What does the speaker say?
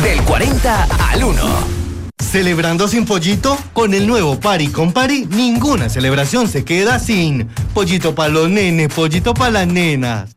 Del 40 al 1. ¿Celebrando sin pollito? Con el nuevo Pari con Pari, ninguna celebración se queda sin pollito para los nenes, pollito para las nenas.